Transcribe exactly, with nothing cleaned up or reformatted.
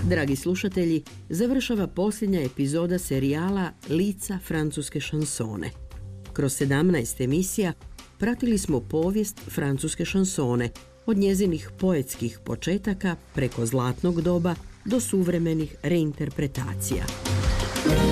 Dragi slušatelji, završava posljednja epizoda serijala Lica francuske šansone. Kroz sedamnaest emisija pratili smo povijest francuske šansone, od njezinih poetskih početaka preko zlatnog doba do suvremenih reinterpretacija.